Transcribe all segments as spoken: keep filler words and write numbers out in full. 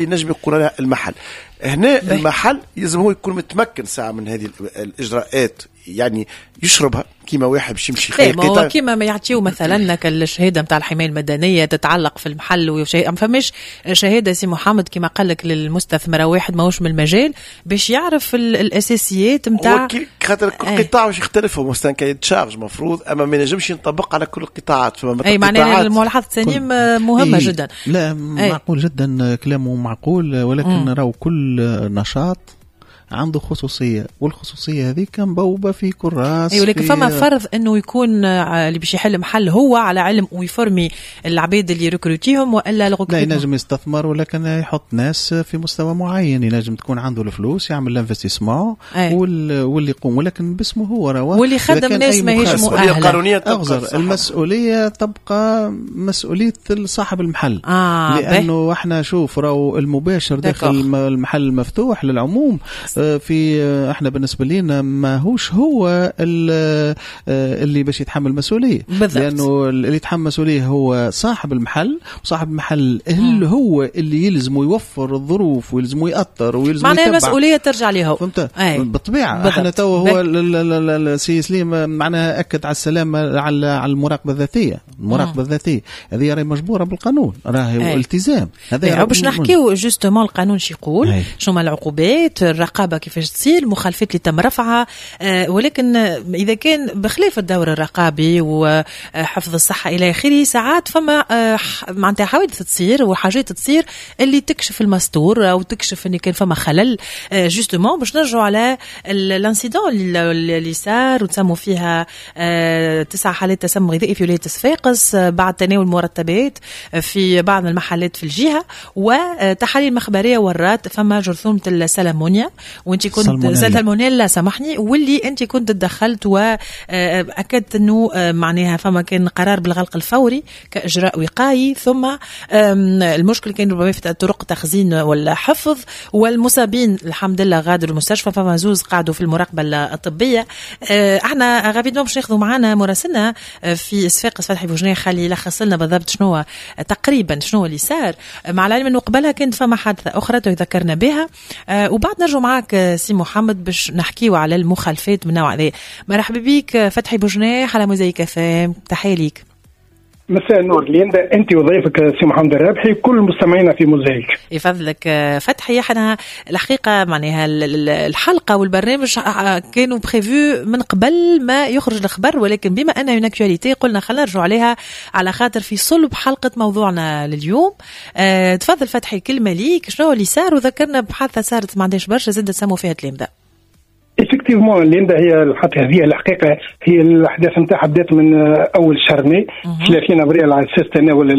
نجم يقول المحل هنا بي. المحل يلزم هو يكون متمكن ساعة من هذه الإجراءات، يعني يشربها كيما واحد باش يمشي خير قطع كيما ما يعطيو مثلا كالشهاده نتاع الحمايه المدنيه تتعلق في المحل وشيء. ما فماش شهاده سي محمد كيما قال لك للمستثمر واحد ماهوش من المجال باش يعرف الاساسيات نتاع خاطر كل قطاع واش يختلف. هو مثلا كاين تشارج مفروض اما ما ينجمش ينطبق على كل القطاعات. فما اي معناها الملاحظه الثانيه مهمه إيه جدا. لا معقول أي. جدا كلامه معقول، ولكن راهو كل نشاط عنده خصوصية، والخصوصية هذه كان بوبة في كراس. أيوة لكن فما فرض أنه يكون اللي بيش يحل محل هو على علم ويفرمي العبيد اللي يركروتيهم وإلا لا ينجم يستثمر، ولكن يحط ناس في مستوى معين. ينجم تكون عنده الفلوس يعمل الانفستيسمون واللي يقوم، ولكن باسمه هو رواه واللي خدم ناس ما هيش مؤهلة. أغزر المسؤولية تبقى مسؤولية صاحب المحل. آه لأنه به. احنا شوف راهو المباشر داخل المحل المفتوح للعموم في احنا بالنسبه لنا ما هوش هو اللي باش يتحمل مسؤوليه، لانه اللي يتحمل مسؤوليه هو صاحب المحل، وصاحب المحل اللي هو اللي يلزم يوفر الظروف ويلزم يأطر ويلزم معناها المسؤوليه ترجع ليه. فهمت بالطبيعه. احنا تو هو السي سليم معناها اكد على السلامه على على المراقبه الذاتيه. المراقبه الذاتيه هذه راهي مجبوره بالقانون، راهي التزام. هذا باش نحكيو جوستومون القانون شو يقول، شنو العقوبات، الرقابه كيفاش تصير، المخالفات اللي تم رفعها. آه ولكن إذا كان بخلاف الدور الرقابي وحفظ الصحة إلى آخره، ساعات فما آه معناتها حوادث تصير وحاجات تصير اللي تكشف المستور أو تكشف إن كان فما خلل. آه جوستومون باش نرجعوا على الانسيدون اللي صار وتسموا فيها آه تسع حالات تسمم غذائي في ولاية صفاقس آه بعد تناول مرتبات في بعض المحلات في الجهة، وتحاليل مخبرية ورات فما جرثومة السلمونيا وانت كنت سالمونيلا سامحني، واللي انت كنت تدخلت واكدت انه معناها فما كان قرار بالغلق الفوري كاجراء وقائي. ثم المشكل كان ربما في طرق تخزين ولا حفظ، والمصابين الحمد لله غادروا المستشفى، فما زوز قعدوا في المراقبه الطبيه. احنا غابين باش ناخذوا معنا مراسلنا في صفاقس فتحي بوجنيه خلي يلخص لنا بالضبط شنو تقريبا شنو اللي صار، مع العلم انه قبلها كانت فما حادثه اخرى تذكرنا بها. وبعد نرجع معك سي محمد باش نحكيو على المخالفات من نوع هذا. مرحبا بك فتحي بوجناح على موزايك فام، تحية ليك. مساء النور ليندا، انت وضيفك سي محمد الرابحي كل مستمعينا في موزايك. يفضلك فتحي. احنا الحقيقه معناها الحلقه والبرنامج كانوا بريفو من قبل ما يخرج الخبر، ولكن بما انه هناك اكtualité قلنا خلينا نرجع عليها على خاطر في صلب حلقه موضوعنا لليوم. اه تفضل فتحي كلمه ليك، شنو اللي صار وذكرنا بحادثه صارت ما عندهاش برشا زاد تسموا فيها تلامذه. إفكتيفمون ليندا هي الحادثة هذه الحقيقة هي الأحداث نتاعها بدات من أول شهر ماي ثلاثين أبريل على أساس تناول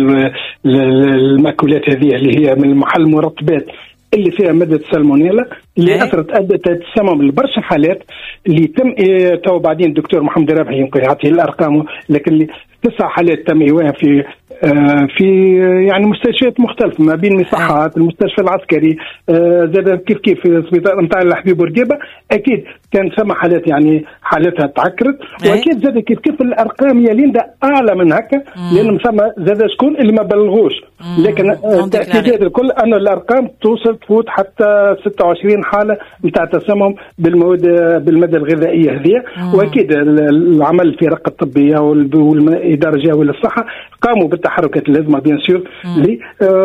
المأكولات هذه اللي هي من محل مرطبات اللي فيها مادة سالمونيلا اللي أثرت أدت تسمم لبرشا حالات اللي تم تو بعدين الدكتور محمد الرابحي يمكن يعطيه الأرقام، لكن اللي تسع حالات تم إيواها في في يعني مستشفيات مختلفة ما بين مصحات المستشفى العسكري زاد كيف كيف في السبيطار نتاع الحبيب ورقيبة أكيد كان ثم حالات يعني حالتها تعكرت، وأكيد زاد كيف كيف الأرقام يا ليندا أعلى من هكا لأن ثم زاد شكون اللي ما بلغوش، لكن التأكيدات الكل أن الأرقام توصل تفوت حتى ستة وعشرين حالة نتاع تسمم بالمواد بالمادة الغذائية هذه. وأكيد العمل في رقة الطبية والإدارة الجهوية للصحة قاموا بالتحركات اللازمة بيان سور لي آه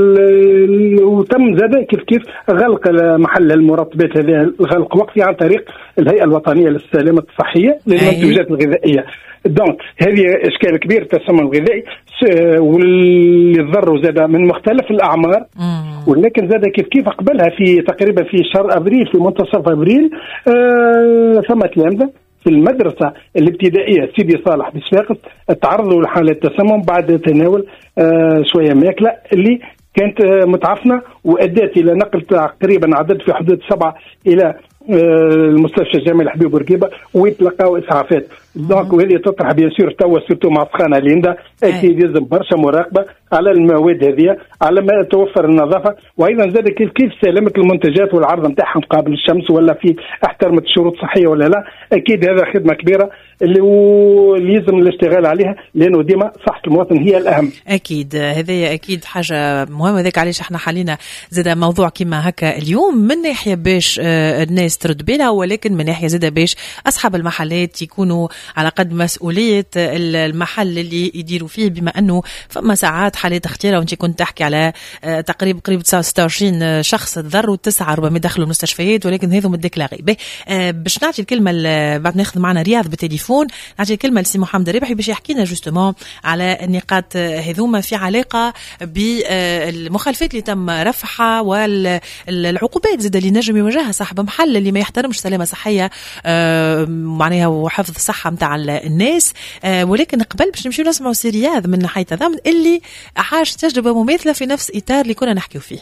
وتم زاد كيف كيف غلق محل المرطبات هذه الغلق وقتي عن طريق الهيئة الوطنية للسلامة الصحية للمنتوجات الغذائية. دونك هذه إشكال كبير التسمم الغذائي واللي ضروا زاد من مختلف الأعمار، ولكن زاد كيف كيف قبلها في تقريبا في شهر أبريل في منتصف أبريل آه ثم تلامذة في المدرسة الابتدائية سيدي صالح بصفاقس تعرضوا لحالة تسمم بعد تناول آه شوية ماكلة اللي كانت آه متعفنة وأدت إلى نقل تقريبا عدد في حدود سبعة إلى آه المستشفى الجامعي الحبيب ورقيبة ويتلقاوا إسعافات. دونك وهذه تطرح بيان سور توا سورتو مع سخانه ليندا اكيد يلزم برشا مراقبه على المواد هذه، على ما توفر النظافه، وايضا زاد كيف كيف سلامه المنتجات والعرض نتاعها مقابل الشمس، ولا في احترمت الشروط الصحيه ولا لا. اكيد هذا خدمه كبيره اللي يلزم الاشتغال عليها، لانه ديما صحه المواطن هي الاهم. اكيد هذا اكيد حاجه مهمه، ذاك علاش احنا حالينا زاد موضوع كيما هكا اليوم، من ناحيه باش الناس ترد بالها، ولكن من ناحيه زاد باش اصحاب المحلات يكونوا على قد مسؤوليه المحل اللي يديروا فيه، بما انه فما ساعات حالات اختيار، وانت كنت تحكي على تقريبا قريب ستة وعشرين شخص تضروا، تسعه ربما دخلوا المستشفيات، ولكن هذو مديكلاغي. باش نعطي الكلمه بعد ناخذ معنا رياض بالتليفون، نعطي الكلمه لسي محمد الربحي باش يحكي لنا جوستومون على النقاط هذوما في علاقه بالمخالفات اللي تم رفعها والعقوبات زاد اللي نجم يواجهها صاحب محل اللي ما يحترمش سلامه صحيه معناها وحفظ الصحه نتاع الناس. ولكن قبل باش نمشيو نسمعوا سي رياض من حيث ضمن اللي عاش تجربه مماثله في نفس اطار اللي كنا نحكيو فيه.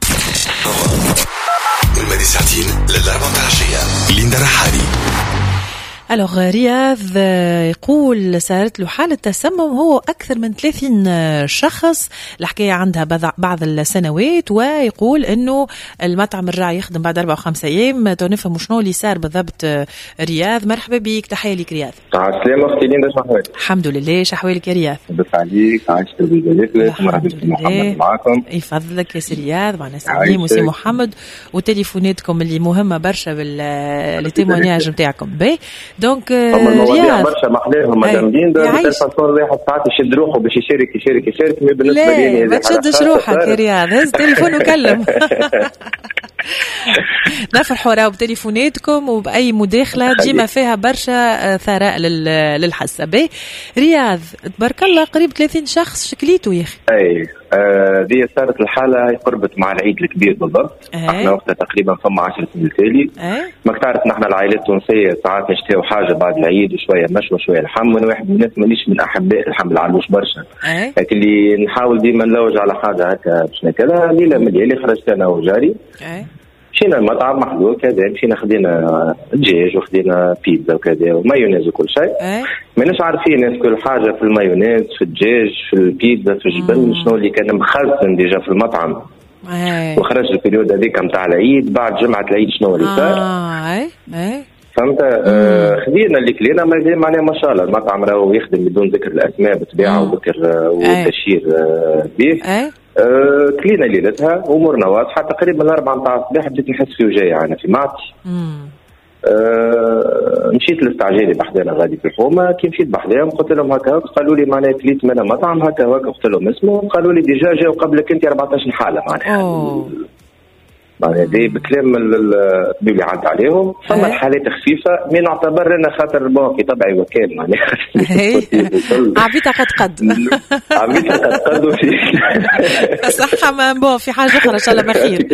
المادي ساعتين للعبة العشية ليندا رحالي. ألوغ رياض يقول صارت له حالة تسمم هو أكثر من ثلاثين شخص، الحكاية عندها بعض السنوات، ويقول إنه المطعم الراعي يخدم بعد أربعة وخمسة أيام. تو نفهم شنو اللي صار بالضبط. رياض مرحبا بك، تحية لك رياض. السلام أختي ليندا، شحوالك؟ الحمد لله، شحوالك يا رياض؟ بس عليك، عايشة بالجلالة، مرحبا بك محمد معاكم. يفضلك يا سي رياض، معنا سليم وسي محمد، وتليفوناتكم اللي مهمة برشا بالتيمونياج نتاعكم. باهي دونك رياض برشا محلاهم مدام ليندا، بالتلفزيون واحد ساعات يشد روحه باش يشارك يشارك يشارك بالنسبه لي ما تشدش روحك يا رياض، هز التليفون وكلم. نفرحوا راهو بتليفوناتكم وباي مداخله ديما فيها برشا ثراء للحسه. باهي رياض تبارك الله قريب ثلاثين شخص شكليته يا اخي. اي آه دي صارت الحاله قربت مع العيد الكبير بالضبط. أيه. احنا وقتها تقريبا فما عشرة سنين تالي. أيه. ما تعرف نحن العائلات التونسيه ساعات نشتهوا حاجه بعد العيد وشويه مشوى شويه لحم، وانا واحد من الناس مانيش من احباء اللحم العلوش برشا. أيه. لكن اللي نحاول ديما نلوج على حاجه هكا باش ناكلها. ليله من الليالي خرجت انا وجاري. أيه. مشينا المطعم محلول كذا، مشينا خدينا دجاج وخدينا بيتزا وكذا ومايونيز وكل شيء. أه؟ ماناش عارفين ناس كل حاجه في المايونيز في الدجاج في البيتزا في الجبن شنو اللي كان مخزن ديجا في المطعم. أه؟ وخرج البريود هذيك نتاع العيد بعد جمعه العيد شنو اللي صار. اه اي فهمت. آه خدينا اللي كلينا معناها ما شاء الله المطعم راهو يخدم بدون ذكر الاسماء بطبيعه وذكر والتشهير آه به. أه؟ أه كلينا ليلتها امورنا واضحه. تقريبا الاربعه نتاع الصباح بديت نحس في وجايه انا في معدتي. أه مشيت لاستعجالي بحذانا غادي في الحومه. كي مشيت بحذاهم قلت لهم هكا، قالوا لي معناها كليت من مطعم هكا هكا. قلت لهم اسمه، قالوا لي ديجا جاو قبلك انت أربعطاش حاله معناها. معناها دي بكلام الطبيب اللي عدى عليهم. فما الحالات خفيفه من نعتبر انا خاطر بون في طبعي وكال معناها عبيتها قد قد عبيتها قد قد وفي صح ما بون في حاجه اخرى ان شاء الله ما خير.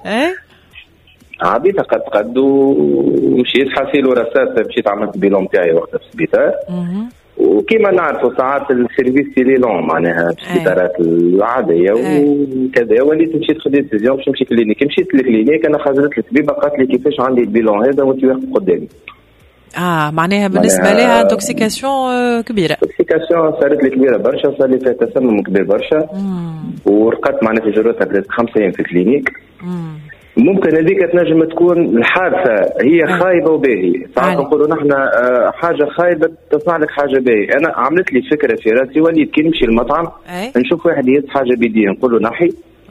عبيتها قد قد ومشيت حاسيل وراسات. مشيت عملت بيلون تاعي وقتها في السبيطار. وكما نعرفوا ساعات السيرفيس سي لون معناها السبيطارات العاديه وكذا. وليت مشيت خديت ديسيزيون باش نمشي كلينيك. مشيت للكلينيك انا خرجت الطبيبه قالت لي كيفاش عندي البيلون هذا وانت واقف قدامي. اه معناها بالنسبه لها انتوكسيكاسيون كبيره. انتوكسيكاسيون صارت لي كبيره برشا، صار لي فيها تسمم كبير برشا. ورقدت معناها في جرتها خمسة ايام في الكلينيك. مم. ممكن هذيك تنجم تكون الحادثه هي خايبه وباهي. ساعات نقولوا نحن حاجه خايبه تصنع لك حاجه باهي. انا عملت لي فكره في راسي، وليت كي نمشي المطعم نشوف واحد يهز حاجه بيديه نقول له نحي.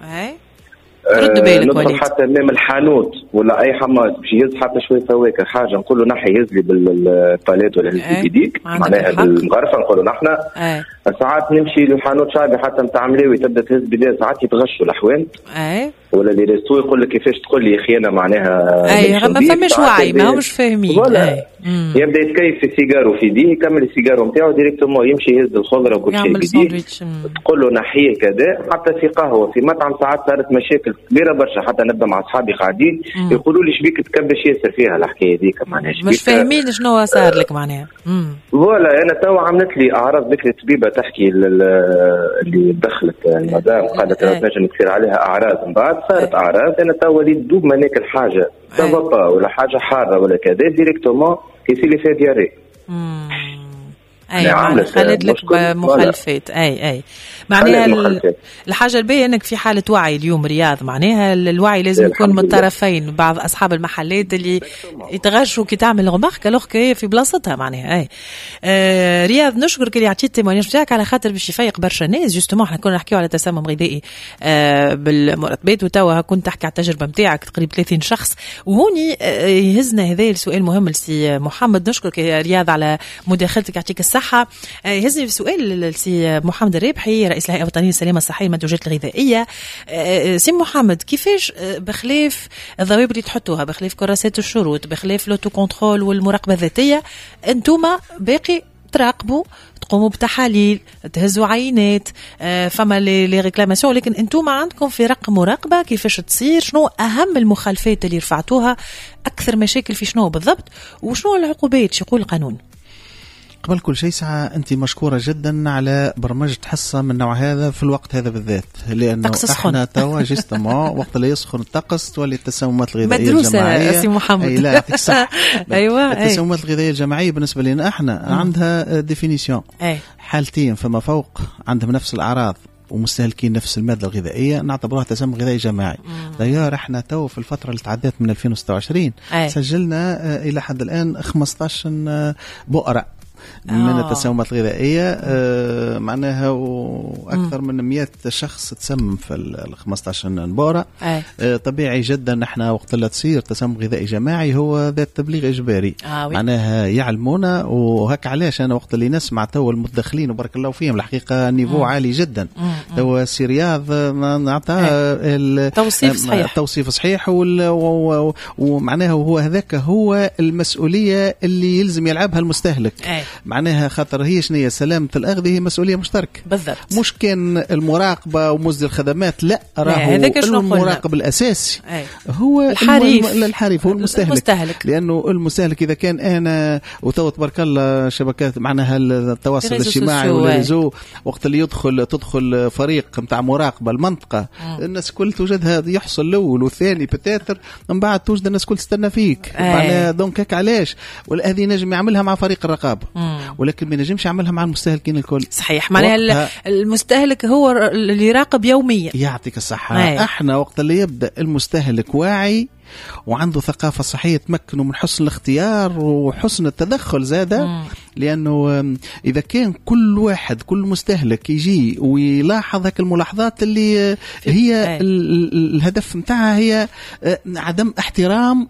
رد بالك وليد. حتى امام الحانوت ولا اي حماس باش يهز حتى شويه فواكه حاجه نقول له نحي يهز لي بالباليت ولا يهز بيديك معناها بالمغرفه نقول له نحن. ساعات نمشي للحانوت شعبي حتى نتاع ملاوي تبدا تهز بيديه. ساعات يتغشوا الاحوال ولا لي ريستو يقول لك كيفاش تقول لي يا اخي انا معناها اي ما فماش وعي ما همش فاهمين. يبدا يتكيف في سيجارو في يديه يكمل السيجارو نتاعو ديريكتومون يمشي يهز الخضره وكل شيء بيديه تقول له نحيه كذا. حتى في قهوه في مطعم ساعات صارت مشاكل كبيره برشا. حتى نبدا مع اصحابي قاعدين يقولوا لي شبيك تكبش ياسر فيها الحكايه هذيك معناها مش فاهمين شنو صار لك معناها. فوالا انا تو عملت لي اعراض ذكر الطبيبه تحكي اللي دخلت المدام قالت نجم تصير عليها اعراض من بعد صارت اعراض. انا تو وليت دوب ما ناكل حاجه سافا ولا حاجه حاره ولا كذا ديريكتومون كيصير لي فيها دياري. اي معناها خلت لك مخالفات. اي اي معناها الحاجه الباهيه انك في حاله وعي اليوم رياض، معناها الوعي لازم يكون من الطرفين. بعض اصحاب المحلات اللي يتغشوا كي تعمل غمارك الوغ كي في بلاصتها معناها. اي آه رياض نشكرك اللي عطيت التيمونياج نتاعك على خاطر باش يفيق برشا ناس. جوستومون احنا كنا نحكيو على تسمم غذائي آه بالمرتبات، وتوا كنت تحكي على التجربه نتاعك تقريبا ثلاثين شخص. وهوني آه يهزنا هذا السؤال مهم لسي محمد. نشكرك يا رياض على مداخلتك، يعطيك الصحه. آه يهزني بسؤال لسي محمد الرابحي رئيس الهيئه الوطنيه للسلامه الصحيه والمنتوجات الغذائيه. آه سي محمد، كيفاش آه بخلاف الضوابط اللي تحطوها، بخلاف كراسات الشروط، بخلاف لوتو كونترول والمراقبه الذاتيه، انتوما باقي تراقبوا، تقوموا بتحاليل، تهزوا عينات، آه فما لي ريكلاماسيون، لكن انتم عندكم فرق مراقبه كيفاش تصير؟ شنو اهم المخالفات اللي رفعتوها؟ اكثر مشاكل في شنو بالضبط؟ وشنو العقوبات؟ شو يقول القانون؟ قبل كل شيء ساعة أنت مشكورة جدا على برمجة حصة من نوع هذا في الوقت هذا بالذات، لأنه احنا توا جيستمون وقت اللي يسخن الطقس تولي التسممات الغذائية الجماعية. مدروسة سي محمد. أي لا يعطيك صح. أيوة. التسممات الغذائية الجماعية بالنسبة لنا احنا م. عندها ديفينيسيون حالتين، فما فوق عندهم نفس الأعراض ومستهلكين نفس المادة الغذائية نعتبروها تسمم غذائي جماعي. داير احنا تو في الفترة اللي تعدت من ألفين وستة وعشرين أي. سجلنا إلى حد الآن خمسطاش بؤرة من آه. التسممات الغذائية، آه معناها وأكثر م. من مئة شخص تسمم في ال خمسطاش بؤرة. آه طبيعي جدا احنا وقت اللي تصير تسمم غذائي جماعي هو ذات تبليغ إجباري. آه معناها يعلمونا، وهك علاش أنا وقت اللي نسمع تو المتدخلين وبارك الله فيهم الحقيقة نيفو م. عالي جدا. تو سي رياض نعطى التوصيف صحيح، التوصيف صحيح، ومعناها هو هذاك هو المسؤولية اللي يلزم يلعبها المستهلك. أي. معناها خاطر هي شنية سلامة الأغذية هي مسؤولية مشتركة بالضبط، مش كان المراقبة ومزد الخدمات، لا راهو المراقب الأساسي أي. هو الحريف الحريف هو المستهلك. المستهلك لأنه المستهلك إذا كان أنا وتو تبارك الله شبكات معناها التواصل الاجتماعي والريزو وقت اللي يدخل تدخل فريق متاع مراقبة المنطقة م. الناس كل توجدها يحصل الأول والثاني بتاتر من بعد توجد الناس كل تستنى فيك معناها دونك هيك علاش وهذه نجم يعملها مع فريق الرقابة مم. ولكن ما نجمش يعملها مع المستهلكين الكل. صحيح، معناها المستهلك هو اللي يراقب يوميا. يعطيك الصحة. أي. احنا وقت اللي يبدأ المستهلك واعي وعنده ثقافة صحية تمكنه من حسن الاختيار وحسن التدخل زادة، لأنه إذا كان كل واحد كل مستهلك يجي ويلاحظ هك الملاحظات اللي هي الهدف متاعها هي عدم احترام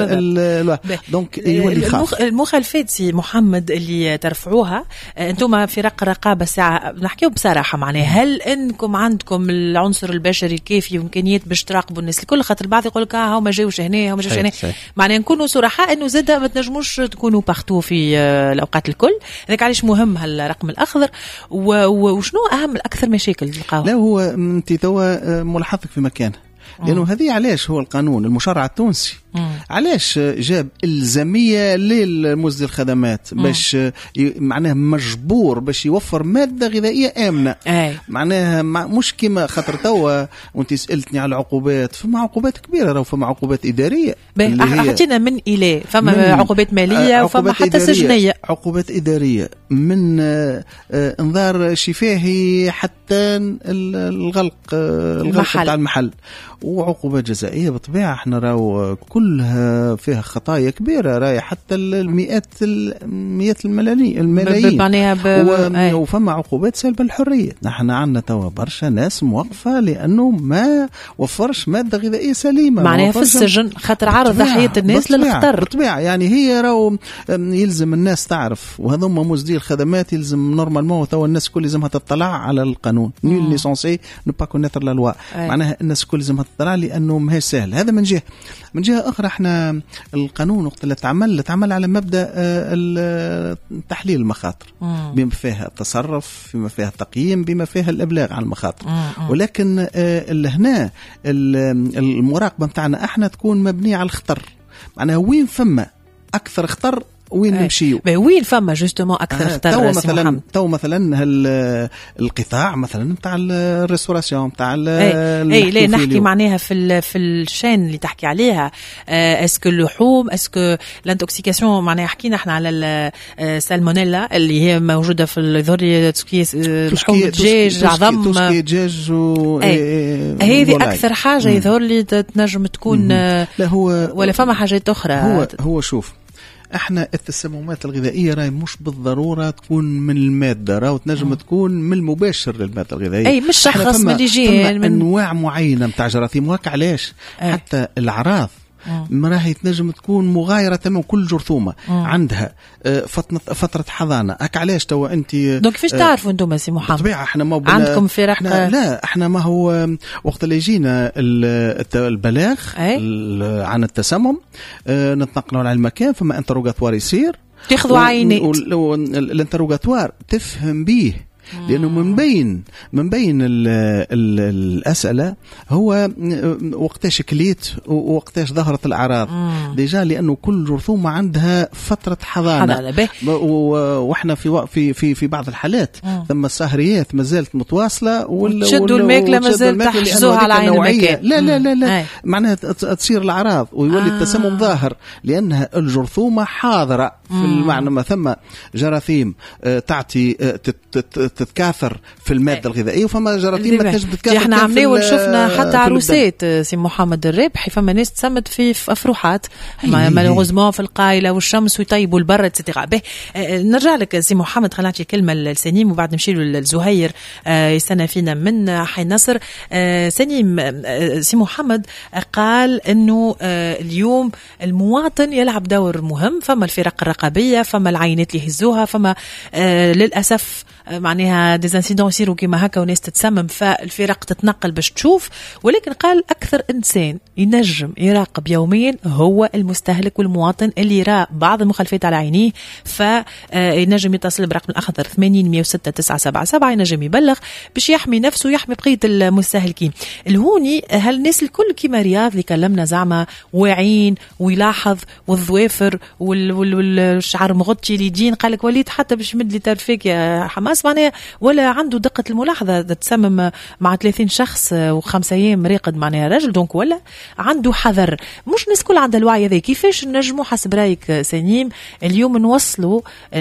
دونك يولي خاف. المخالفات سي محمد اللي ترفعوها أنتم فرق رقابة ساعة نحكيو بصراحة، معناها هل أنكم عندكم العنصر البشري الكافي وإمكانيات باش تراقبوا الناس الكل؟ خاطر البعض يقول لك ها ما جاوش هنا وما جاوش هنا، معناها نكونوا صراحة انه زاد ما تنجموش تكونوا بارتو في الاوقات الكل. هذاك علاش مهم هالرقم الاخضر. وشنو اهم الاكثر مشاكل تلقاوها؟ لا هو انت توا ملاحظتك في مكانه، لأنه هذه علاش هو القانون المشرع التونسي مم. علاش جاب الزامية للمزد الخدمات باش معناه مجبور باش يوفر مادة غذائية آمنة. أي. معناها مش كما خاطر توا وانت سألتني على العقوبات، فما عقوبات كبيرة راهو فما عقوبات إدارية حطينا من إليه، فما من عقوبات مالية وفما حتى سجنية. عقوبات إدارية من انذار شفاهي حتى الغلق الغلق بتاع المحل، وعقوبات جزائية بالطبيعة. احنا راهو كلها فيها خطايا كبيرة راهي حتى المئات المئات الملايين الملايين وفما عقوبات سلب الحرية. نحن عندنا توا برشا ناس موقفة لأنه ما وفرش مادة غذائية سليمة، معناها في السجن خاطر عرض ضحية الناس للخطر. بالطبيعة يعني هي راهو يلزم الناس تعرف، وهذوم مزدي الخدمات يلزم نورمالمون توا الناس كل لازمها تطلع على القانون. نيل لي سونسي نو با كونيتر لا لوا، معناها الناس كل لازمها تطلع لأنه ماهيش سهل. هذا من جهة. من جهة أخرى احنا القانون وقت اللي تعمل تعمل على مبدأ تحليل المخاطر بما فيها التصرف، بما فيها التقييم، بما فيها الإبلاغ عن المخاطر. ولكن هنا المراقبة متاعنا احنا تكون مبنية على الخطر، معناها وين فما أكثر خطر وين نمشيو. وين فما جوستومون اكثر آه خطر؟ تو مثلا تو مثلا القطاع مثلا نتاع الريستوراسيون نتاع اي لا نحكي معناها في في الشين اللي تحكي عليها. اسكو اللحوم اسكو لانتوكسيكاسيون معناها حكينا احنا على السالمونيلا اللي هي موجوده في الذري لحوم الدجاج عظم دجاج هذه اكثر حاجه يظهر لي تنجم تكون. لا هو ولا فما حاجات اخرى. هو هو شوف احنا التسممات الغذائيه راهي مش بالضروره تكون من الماده، راهو تنجم تكون من المباشر للماده الغذائيه. اي مش شخص من اللي يجي من انواع معينه نتاع جراثيم. وهك علاش حتى الاعراض ما راهي تنجم تكون مغايرة تمام. كل جرثومة مم. عندها فترة حضانة. هك علاش توا انت دونك كيفاش تعرفوا انتم سي محمد؟ بالطبيعة احنا ما عندكم فرق احنا لا احنا ما هو وقت اللي يجينا البلاغ عن التسمم نتنقلوا على المكان فما انتروغاتوار يصير تاخذوا عينات. الانتروغاتوار تفهم بيه لأنه من بين من بين ال ال الأسئلة هو وقتاش كليت ووقتاش ظهرت الأعراض ديجا، لأنه كل جرثومة عندها فترة حضانة. وإحنا في في في في بعض الحالات ثم السهريات ما زالت متواصلة وشدوا الماكلة ما زالت تحجزوها على عين المكان. لا لا لا لا معناها تصير الأعراض ويولي آه. التسمم ظاهر لأنها الجرثومة حاضرة في المعنى. ما ثم جراثيم تعطي تتكاثر في المادة الغذائية وفما جراثيم ما تنجم تتكاثر. احنا عملنا وشفنا حتى عروسات سي محمد الرابحي فما ناس تسمت في افروحات مالوغوزمون في القايله والشمس ويطيبوا البرد ستيغا. به نرجع لك سي محمد، خلينا نعطي الكلمه لسنيم وبعد نمشي له لزهير يستنى فينا من حي نصر. سنيم، سي محمد قال انه اليوم المواطن يلعب دور مهم. فما الفرق الرقابيه، فما العينات اللي يهزوها، فما للاسف معناها ديزانسيدون يصيروا كيما هكا وناس تتسمم فالفرق تتنقل باش تشوف. ولكن قال أكثر إنسان ينجم يراقب يوميا هو المستهلك والمواطن اللي يرى بعض المخالفات على عينيه، فينجم يتصل برقم الأخضر ثمانين مية وستة تسعة سبعة سبعة ينجم يبلغ باش يحمي نفسه ويحمي بقية المستهلكين. الهوني هالناس الكل كيما رياض اللي كلمنا زعما واعين ويلاحظ والظوافر والشعر مغطي اللي يجين قالك وليد حتى باش مد لي ترفيك يا حماس معناها ولا عنده دقة الملاحظة تسمم مع ثلاثين شخص وخمسة أيام راقد معناها رجل. دونك ولا عنده حذر. مش ناس كل عندها الوعي هذا. كيفاش نجموا حسب رأيك سنيم اليوم نوصلوا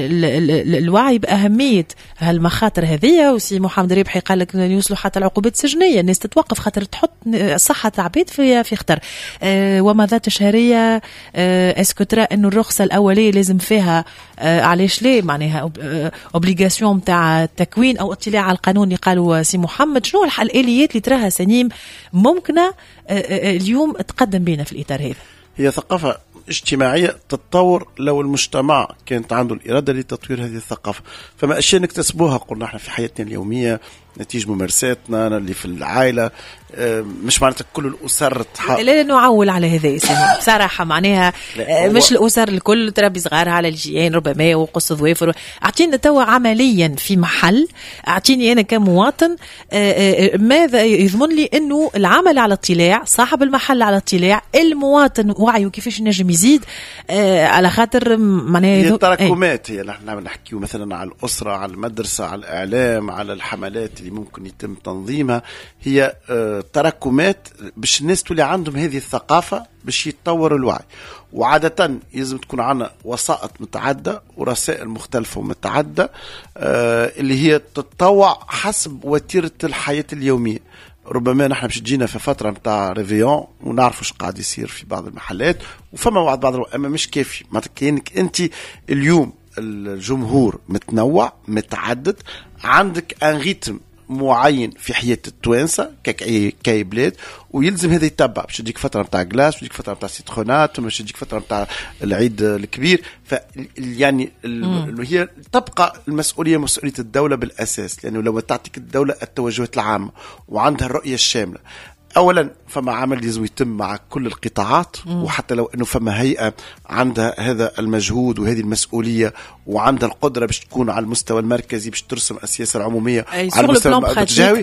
الوعي بأهمية هالمخاطر هذه؟ وسي محمد رابحي قال لك يوصلوا حتى العقوبات السجنية، الناس تتوقف خاطر تحط صحة عبيد في في خطر. أه وماذا الشهرية أه اسكو ترى انه الرخصة الأولية لازم فيها أه علاش ليه معناها اوبليغاسيون تاع التكوين او اطلاع على القانون اللي قالوا سي محمد؟ شنو الآليات اللي تراها سنيم ممكنة اليوم تقدم بينا في الإطار هذا؟ هي ثقافة اجتماعية تتطور لو المجتمع كانت عنده الإرادة لتطوير هذه الثقافة. فما أشياء نكتسبوها قلنا احنا في حياتنا اليومية نتيجة ممارساتنا اللي في العائلة. مش معناتها كل الأسر تح... لا نعول على هذا اسمه بصراحة معناها مش الأسر الكل تربي صغارها على الجيان ربما وقص ظوافر. أعطينا توا عمليا في محل، أعطيني أنا كمواطن ماذا يضمن لي أنه العمل على اطلاع صاحب المحل على اطلاع المواطن وعيه كيفاش نجم يزيد على خاطر معناها هي التراكمات. هي نحن نحكي مثلا على الأسرة على المدرسة على الإعلام على الحملات اللي ممكن يتم تنظيمها. هي تراكمات باش الناس تولي عندهم هذه الثقافة باش يتطور الوعي. وعادة يلزم تكون عنا وسائط متعددة ورسائل مختلفة ومتعددة آه اللي هي تتطوع حسب وتيرة الحياة اليومية. ربما نحن باش تجينا في فترة متاع ريفيون ونعرفوا ايش قاعد يصير في بعض المحلات وفما بعض بعض اما مش كافي. ما كأنك انت اليوم الجمهور متنوع متعدد، عندك ان ريتم معين في حياة التوانسة كأي كأي بلاد، ويلزم هذا يتبع. باش تجيك فترة متاع جلاس، باش تجيك فترة متاع سيترونات، باش تجيك فترة متاع العيد الكبير. ف يعني هي تبقى المسؤولية مسؤولية الدولة بالأساس، لأنه لو تعطيك الدولة التوجهات العامة وعندها الرؤية الشاملة. أولا فما عمل لازم يتم مع كل القطاعات، وحتى لو أنه فما هيئة عندها هذا المجهود وهذه المسؤولية وعندها القدرة باش تكون على المستوى المركزي باش ترسم السياسة العمومية على المستوى التجاوي،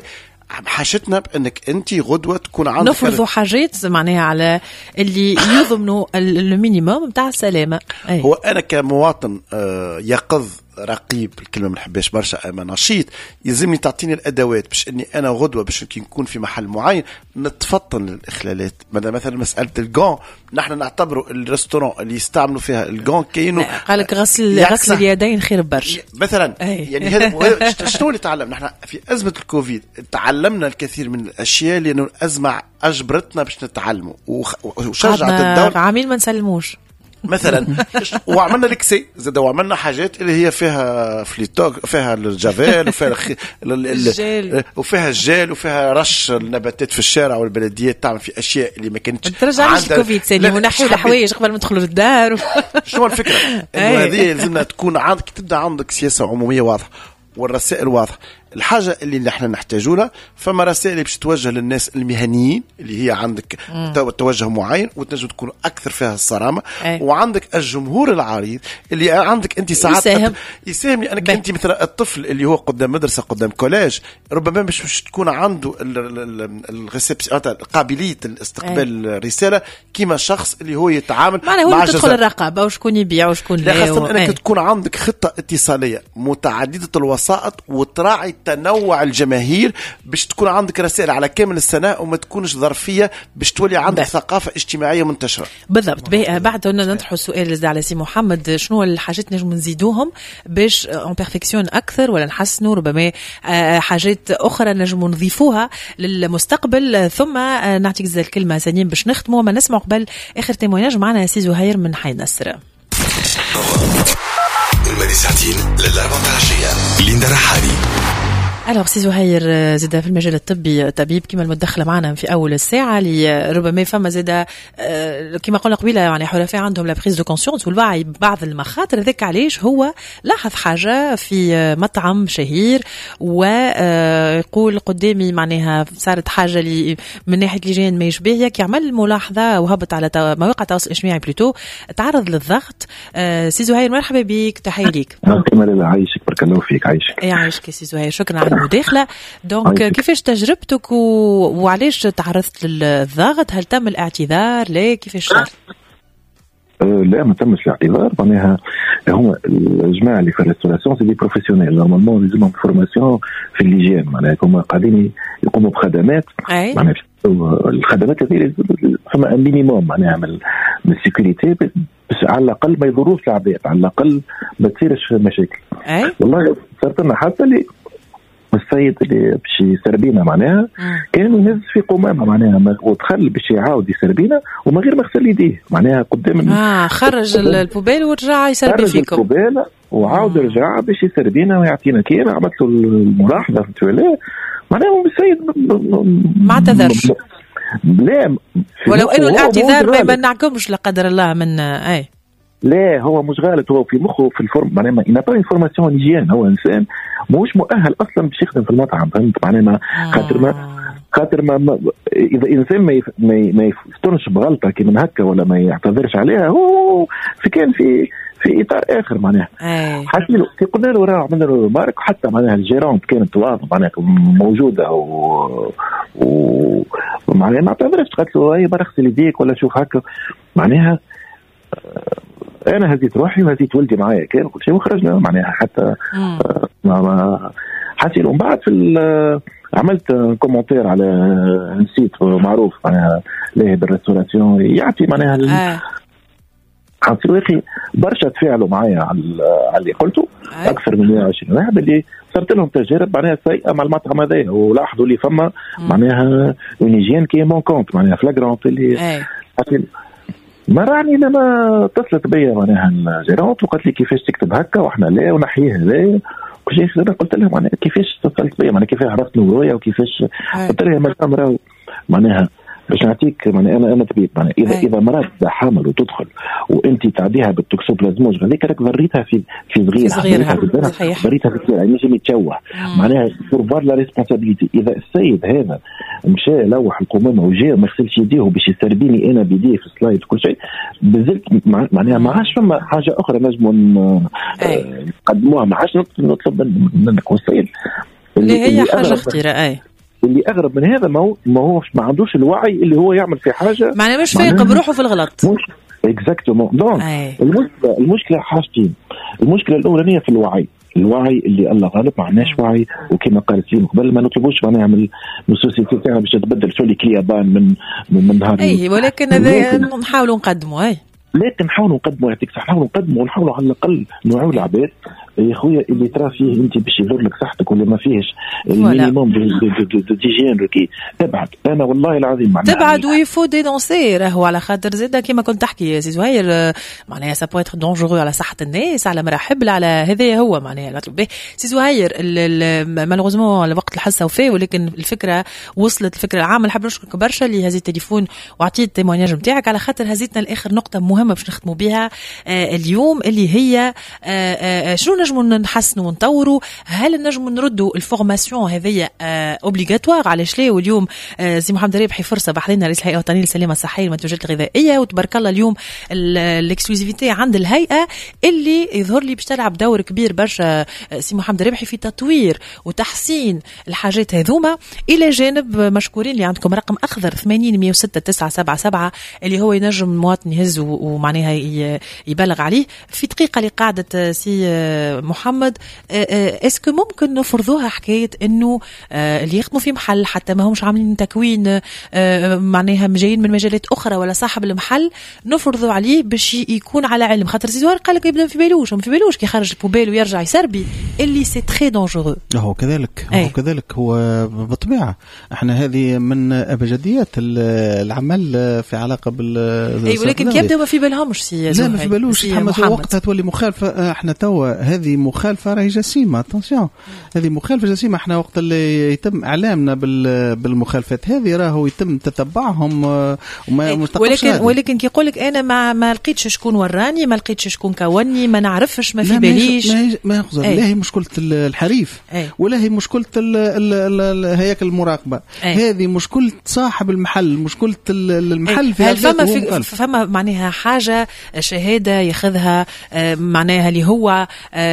حاجتنا بانك انت غدوه تكون عندك نفرضوا حاجات معناها على اللي يضمنوا المينيموم نتاع السلامه. أي. هو انا كمواطن يقظ رقيب، الكلمه ما نحبهاش برشا، اما نشيط، يلزمني تعطيني الادوات باش اني انا غدوه باش كي نكون في محل معين نتفطن للاخلالات. مثلا مساله الجون، نحن نعتبروا الريستورون اللي يستعملوا فيها الجون كاينه قالك غسل غسل اليدين خير برشا مثلا. يعني هذا شنو اللي تعلم نحن في ازمه الكوفيد؟ تعلمنا الكثير من الاشياء لانه الازمه اجبرتنا باش نتعلموا وشجعت الدوله. عامين ما نسلموش مثلا وعملنا الكسي زاد، وعملنا حاجات اللي هي فيها فليتوك، فيها الجافيل وفيها الجيل وفيها الجيل وفيها رش النباتات في الشارع، والبلديات تعمل في اشياء اللي ما كانتش ترجع ليش كوفيد ثاني ونحيوا الحوايج قبل ما ندخلوا للدار. شنو الفكره؟ انه هذه لازمنا تكون عندك، تبدا عندك سياسه عموميه واضحه والرسائل واضحة. الحاجة اللي نحن نحتاجولها فما رسائل باش توجه للناس المهنيين اللي هي عندك مم. توجه معين وتنجم تكون أكثر فيها الصرامة. أي. وعندك الجمهور العريض اللي عندك أنت ساعات يساهم, يساهم لأنك أنت مثلا الطفل اللي هو قدام مدرسة قدام كولاج ربما مش, مش تكون عنده قابلية الاستقبال الرسالة كما شخص اللي هو يتعامل مع هو تدخل الرقابة وشكون يبيع وشكون لا. خاصة أنك أي. تكون عندك خطة اتصالية متعددة الوسائط وتراعي تنوع الجماهير باش تكون عندك رسائل على كامل السنة وما تكونش ظرفية باش تولي عندك بقى. ثقافة اجتماعية منتشرة. بالضبط. بعد أن نطرح السؤال على سي محمد، شنو الحاجات نجم نزيدوهم باش ان بيرفكسيون أكثر ولا نحسنوا ربما حاجات أخرى نجم نضيفوها للمستقبل؟ ثم نعطيك زي الكلمة ثانيين باش نختموا. ما نسمع قبل آخر تيموناج معنا سي زهير من حي نصر. المادي ساعتين للأربعة العشية. ليندا رحالي. ألوغ سي زهير زاد في المجال الطبي طبيب كما المدخلة معنا في أول الساعة اللي ربما فما زاد كما قلنا قبيلة يعني حرفاء عندهم لا بريز دو كونسيونس والوعي ببعض المخاطر. ذاك علاش هو لاحظ حاجة في مطعم شهير ويقول قدامي معناها صارت حاجة لي من ناحية لجان ما يشبه يعمل ملاحظة وهبط على مواقع التواصل الاجتماعي بلوتو تعرض للضغط. سي زهير مرحبا بك، تحية ليك. عايشك بارك الله فيك. عايشك يعيشك سي زهير، شكرا على المداخلة. دونك كيفاش تجربتك و... وعليش تعرضت للضغط؟ هل تم الاعتذار؟ لا كيفاش صار؟ أه لا ما تمش الاعتذار. معناها هما الجماعة اللي في الريستوراسيون سي دي بروفيسيونيل نورمالمون لازمهم فورماسيون في الليجين، معناها هما قاعدين يقوموا بخدمات معناها الخدمات هذه فما مينيموم معناها من السيكوريتي بس على الأقل ما يضروش العباد، على الأقل ما تصيرش مشاكل. والله صارت لنا حتى اللي السيد اللي باش يسربينا معناها كانوا ناس في قمامه معناها ودخل باش يعاود يسربينا وما غير ما غسل يديه معناها قدام اه خرج البوبيل ورجع يسربي فيكم. خرج البوبيل وعاود رجع باش يسربينا ويعطينا كيما عملت له الملاحظه في التواليه معناها السيد ما اعتذرش. لا ولو انه الاعتذار ما يمنعكمش لا قدر الله من اي لا هو مش غلط، هو في مخه في الفورم معناها ما ينبغي انفورماسيون هيجين، هو انسان مش مؤهل اصلا باش يخدم في المطعم فهمت معناها ما خاطر ما خاطر ما, ما اذا انسان ما يف ما, ما يفتنش بغلطه كي من هكا ولا ما يعتذرش عليها هو في كان في في اطار اخر معناها حكي له كي قلنا له راه عملنا له مارك حتى معناها الجيرانت كانت واضحه معناها موجوده و ومعناها ما اعتذرش قالت له اي برغسل يديك ولا شوف هكا معناها انا هزيت روحي وهزيت ولدي معايا كان كل شيء وخرجنا معناها حتى ما ما حسيت. ومن بعد في عملت كومنتير على نسيت معروف معناها ليه بالريستوراسيون يعطي معناها حسيت يا اخي برشا تفاعلوا معايا على اللي قلته اكثر من مئة وعشرين واحد اللي صرت لهم تجارب معناها سيئه مع المطعم هذايا ولاحظوا لي فما معناها اونيجين كي مون كونت معناها فلاغرونت اللي ما راني لما اتصلت بيا معناها الجيرانت وقالت لي كيفاش تكتب هكا واحنا لا ونحييه لا كل شيء. قلت لها معناها كيفاش اتصلت بيا معناها كيفاش عرفت نورويا وكيفاش قلت لها مدام معناها باش نعطيك معناها انا انا طبيب معناها اذا اذا مرات حامل وتدخل وانت تعديها بالتوكسوبلازموز هذيك راك ضريتها في في صغيرها ضريتها في صغيرها ماشي متشوه معناها بورفوار لا ريسبونسابيلتي. اذا السيد هذا مشى لوح القمامه وجا ما غسلش يديه باش يستربيني انا بيديه في السلايد وكل شيء بزلت معناها ما عادش فما حاجه اخرى نجموا نقدموها ما عادش نطلب منك والسيد اللي هي حاجه خطيره. اي اللي اغرب من هذا ما ما هوش ما عندوش الوعي اللي هو يعمل في حاجه معناه مش فايق بروحه في الغلط. مش اكزاكتومون. دونك المشكله المشكله حاجتين. المشكله الاولانيه في الوعي، الوعي اللي الله غالب ما عندناش وعي، وكما قال سيم قبل ما نطلبوش معناها نعمل السوسيتي تاعنا باش تبدل سولي كليابان من من نهار. اي ولكن هذا نحاولوا نقدموا. اي لكن نحاولوا نقدموا يعطيك صح، نحاولوا نقدموا ونحاولوا على الاقل نوعوا العباد يا خويا اللي ترى فيه انت باش يضر لك صحتك ولا ما فيهش المينيموم ديجين روكي ابعد. انا والله العظيم معناها تبعد ويفو دينونسي راهو على خاطر زاده كما كنت تحكي يا سي زهير معناها سا بو اتر دونجورو على صحه الناس على مراحب على هذا هو معناها المطلوب به. سي زهير مالوغوزمون الوقت الحصه وفاه، ولكن الفكره وصلت، الفكره العامه. نحب نشكرك برشا اللي هزيت التليفون وعطيت التيمونياج نتاعك على خاطر هزيتنا لاخر نقطه مهمه باش نختموا بها آه اليوم اللي هي آه آه شنو نجموا نحسنوا ونطوروا. هل نجموا نردوا الفورماسيون هذه اوبليغاتوار؟ علاش لا؟ واليوم سي محمد رابحي فرصه بحضرنا رئيس الهيئه الوطنيه للسلامه الصحيه والمنتوجات الغذائيه، وتبارك الله اليوم الاكسكلوزيفيتي عند الهيئه اللي يظهر لي باش تلعب دور كبير برشا سي محمد رابحي في تطوير وتحسين الحاجات هذوما، الى جانب مشكورين اللي عندكم رقم اخضر ثمانين مية وستة تسعة سبعة سبعة اللي هو ينجم المواطن يهز ومعناها يبلغ عليه. في دقيقه لقاعده سي محمد، اسكو ممكن نفرضوها حكايه انه اللي يخدموا في محل حتى ما همش عاملين تكوين معناها جايين من مجالات اخرى ولا صاحب المحل نفرضوا عليه باش يكون على علم، خاطر سيزوار قال لك يبدا في بالوش في بالوش كي خرج البوبيل ويرجع يسربي اللي سي تري دونجورو. هو كذلك هو كذلك هو بالطبيعه احنا هذه من ابجديات العمل في علاقه بال اي ولكن كي يبداو ما في بالهمش سي لا ما في بالوش وقتها تولي مخالفه. احنا توا هذه مخالفه راهي جسيمه. اتونسيون هذه مخالفه جسيمه. احنا وقت اللي يتم اعلامنا بالمخالفات هذه راهو يتم تتبعهم وما مستقبلش. ولكن ولكن كي يقول لك انا ما ما لقيتش شكون وراني، ما لقيتش شكون كوني، ما نعرفش، ما في باليش، ما يخزر. لا هي مشكله الحريف ولا هي مشكله هياكل المراقبه. أي. هذه مشكله صاحب المحل، مشكله المحل في هل فما في فما معناها حاجه شهاده ياخذها معناها اللي هو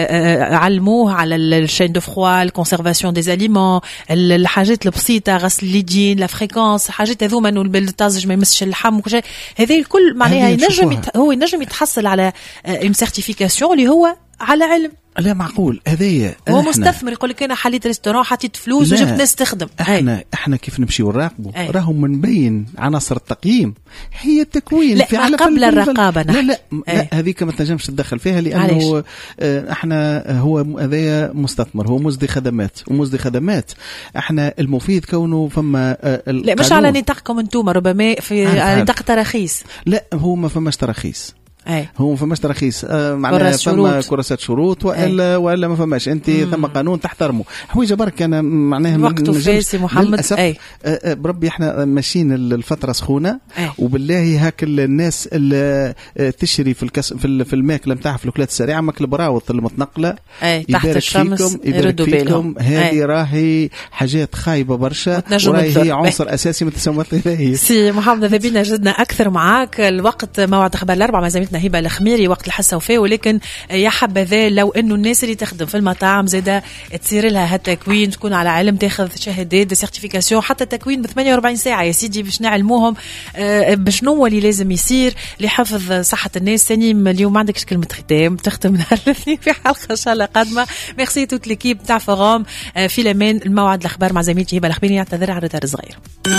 علموه على الشين دو فروا، الكونسيرفاسيون دي زاليمون، الحاجات البسيطه، غسل اليدين، لا فريكونس، حاجات هذوما انه الطازج ما يمسش اللحم وكل شيء. هذه الكل معناها ينجم يت... هو ينجم يتحصل على اون سيرتيفيكاسيون اللي هو على علم. لا معقول هذايا هو مستثمر يقول لك انا حليت ريستوران حطيت فلوس وجبت ناس تخدم. احنا هي. احنا كيف نمشيو نراقبوا راهو منبين عناصر التقييم هي التكوين لا في على قبل الرقابه. لا لا, لا هذيك ما تنجمش تدخل فيها لانه اه احنا هو هذايا مستثمر، هو مزدي خدمات ومزدي خدمات. احنا المفيد كونه فما اه لا مش على نطاقكم انتم، ربما في نطاق تراخيص. لا هو ما فماش تراخيص. أي. هو ما فماش تراخيص آه معناها فما كراسات شروط والا والا ما فماش انت مم. ثم قانون تحترمه حويجه برك. انا معناها وقته فاسي محمد أي. آه بربي احنا ماشيين الفتره سخونه أي. وبالله هاك الناس اللي تشري في الكس في, في الماكله نتاعها في الوكلات السريعه ماكله براوط المتنقله تحت الشمس فيكم يبارك فيكم. هذه راهي حاجات خايبه برشا وراهي هي عنصر اساسي من التسممات الغذائيه. سي محمد ذبينا جدنا اكثر معاك. الوقت موعد اخبار الاربعه مع زميلتنا هبه الخميري وقت الحصه وفاه، ولكن يا حبذا لو انه الناس اللي تخدم في المطاعم زاده تصير لها هالتكوين، تكون على علم، تاخذ شهادات دي سيرتيفيكاسيون، حتى تكوين ب ثمانية وأربعين ساعه يا سيدي باش نعلموهم بشنو اللي لازم يصير لحفظ صحه الناس. سنيم اليوم ما عندكش كلمه ختام، تختم نهار الاثنين في حلقه ان شاء الله قادمه. ميرسي توت ليكيب تاع فوروم. في الامان. الموعد الاخبار مع زميلتي هبه الخبيري. نعتذر على الرتار الصغير.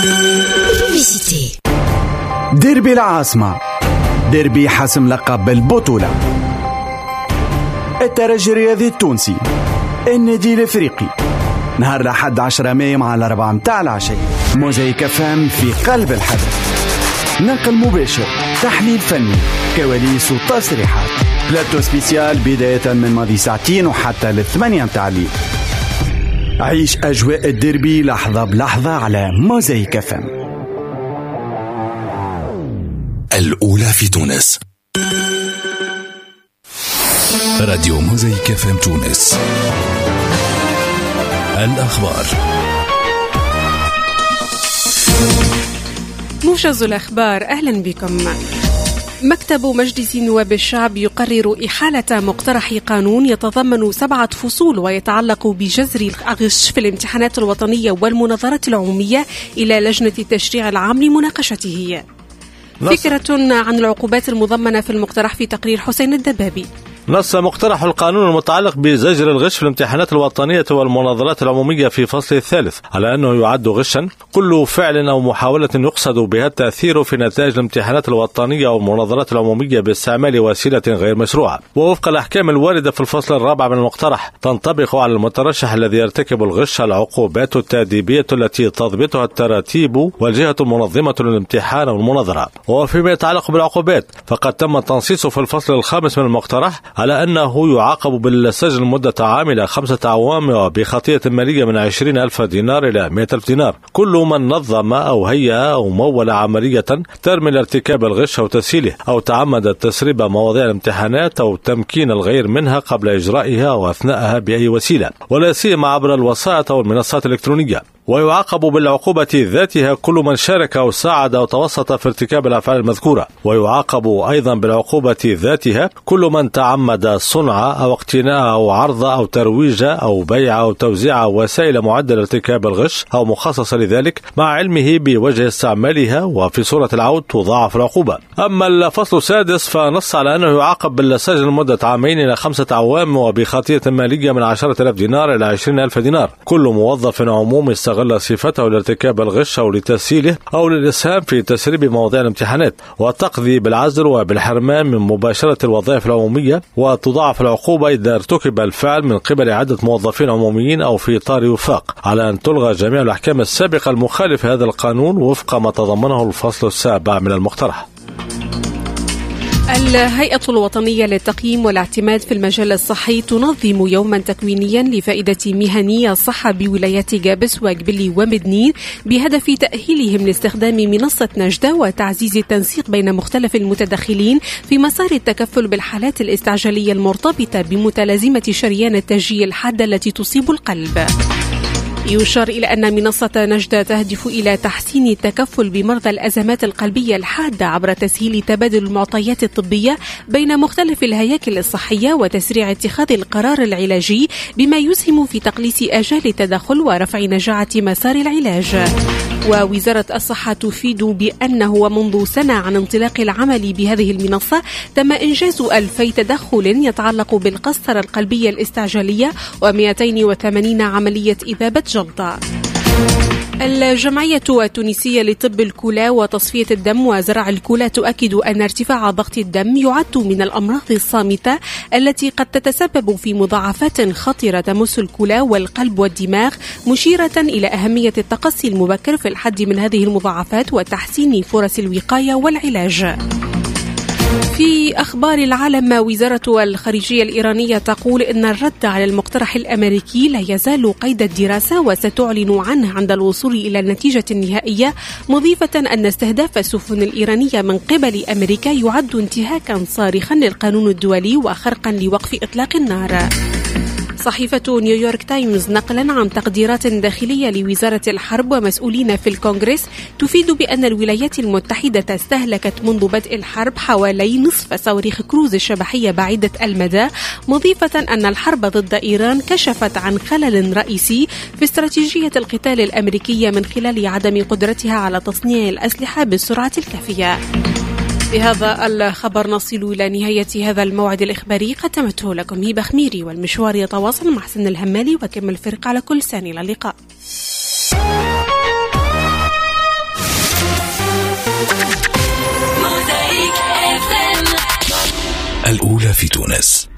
ديربي العاصمه، ديربي حسم لقب البطولة. الترجي الرياضي التونسي، النادي الافريقي، نهار الأحد عشرة مايو مع الأربعة متاع العشية. موزايك فام في قلب الحدث، نقل مباشر، تحليل فني، كواليس وتصريحات، بلاتو سبيسيال بداية من ماضي ساعتين وحتى للثمانية متاع الليل. عيش أجواء الديربي لحظة بلحظة على موزايك فام. الأولى في تونس، راديو موزايك فام تونس. الأخبار. موجز الأخبار، أهلا بكم. مكتب مجلس نواب الشعب يقرر إحالة مقترح قانون يتضمن سبعة فصول ويتعلق بجذر الغش في الامتحانات الوطنية والمناظرات العمومية إلى لجنة التشريع العام لمناقشته. فكرة عن العقوبات المضمنة في المقترح في تقرير حسين الدبابي. نص مقترح القانون المتعلق بزجر الغش في الامتحانات الوطنية والمناظرات العمومية في فصل الثالث على أنه يعد غشا كل فعل أو محاولة يقصد بها التأثير في نتائج الامتحانات الوطنية والمناظرات العمومية باستعمال وسيلة غير مشروعة. ووفق الأحكام الواردة في الفصل الرابع من المقترح تنطبق على المترشح الذي يرتكب الغش العقوبات التأديبية التي تضبطها التراتيب والجهة المنظمة للامتحان والمناظرة. وفيما يتعلق بالعقوبات فقد تم التنصيص في الفصل الخامس من المقترح على أنه يعاقب بالسجن مدة عام إلى خمسة أعوام وبخطيئة مالية من عشرين ألف دينار إلى مئة ألف دينار كل من نظم أو هيأ أو مول عملية ترمي لارتكاب الغش أو تسهيله أو تعمد تسريب مواضيع الامتحانات أو تمكين الغير منها قبل إجرائها أو أثناءها بأي وسيلة ولا سيما عبر الوسائط أو المنصات الإلكترونية. ويعاقب بالعقوبة ذاتها كل من شارك أو ساعد أو توسط في ارتكاب الأفعال المذكورة. ويعاقب أيضا بالعقوبة ذاتها كل من تعمد صنع أو اقتناء أو عرض أو ترويج أو بيع أو توزيع وسائل معدة لارتكاب الغش أو مخصصة لذلك مع علمه بوجه استعمالها وفي صورة العود تضاعف العقوبة. أما الفصل السادس فنص على أنه يعاقب بالسجن لمدة عامين إلى خمسة أعوام وبخطيئة مالية من عشرة آلاف دينار إلى عشرين ألف دينار كل موظف عمومي استغل صفته لارتكاب الغش أو لتسهيله أو للإسهام في تسريب مواضيع الامتحانات والتقضي بالعزل وبالحرمان من مباشرة الوظائف العمومية. وتضاعف العقوبة إذا ارتكب الفعل من قبل عدة موظفين عموميين أو في إطار وفاق على أن تلغى جميع الأحكام السابقة المخالفة هذا القانون وفق ما تضمنه الفصل السابع من المقترح. الهيئة الوطنية للتقييم والاعتماد في المجال الصحي تنظم يوما تكوينيا لفائدة مهني الصحة بولايات جابس وقبلي ومدنين بهدف تأهيلهم لاستخدام منصة نجدة وتعزيز التنسيق بين مختلف المتدخلين في مسار التكفل بالحالات الاستعجالية المرتبطة بمتلازمة شريان التاجية الحادة التي تصيب القلب. يشار إلى أن منصة نجدة تهدف إلى تحسين التكفل بمرضى الأزمات القلبية الحادة عبر تسهيل تبادل المعطيات الطبية بين مختلف الهياكل الصحية وتسريع اتخاذ القرار العلاجي بما يسهم في تقليص آجال التدخل ورفع نجاعة مسار العلاج. ووزارة الصحة تفيد بأنه منذ سنة عن انطلاق العمل بهذه المنصة تم إنجاز ألفي تدخل يتعلق بالقسطرة القلبية الاستعجالية ومئتين وثمانين عملية إذابة جلطة. الجمعية التونسية لطب الكلى وتصفية الدم وزرع الكلى تؤكد أن ارتفاع ضغط الدم يعد من الأمراض الصامتة التي قد تتسبب في مضاعفات خطيرة تمس الكلى والقلب والدماغ، مشيرة إلى أهمية التقصي المبكر في الحد من هذه المضاعفات وتحسين فرص الوقاية والعلاج. في أخبار العالم، وزارة الخارجية الإيرانية تقول إن الرد على المقترح الأمريكي لا يزال قيد الدراسة وستعلن عنه عند الوصول إلى النتيجة النهائية، مضيفة أن استهداف السفن الإيرانية من قبل أمريكا يعد انتهاكا صارخا للقانون الدولي وخرقا لوقف إطلاق النار. صحيفة نيويورك تايمز نقلا عن تقديرات داخلية لوزارة الحرب ومسؤولين في الكونغرس تفيد بأن الولايات المتحدة استهلكت منذ بدء الحرب حوالي نصف صواريخ كروز الشبحية بعيدة المدى، مضيفة أن الحرب ضد إيران كشفت عن خلل رئيسي في استراتيجية القتال الأمريكية من خلال عدم قدرتها على تصنيع الأسلحة بالسرعة الكافية. بهذا الخبر نصل إلى نهاية هذا الموعد الإخباري، قدمته لكم هبة خميري، والمشوار يتواصل مع حسن الهمالي وكمل الفرق على كل ثاني. إلى اللقاء. الأولى في تونس.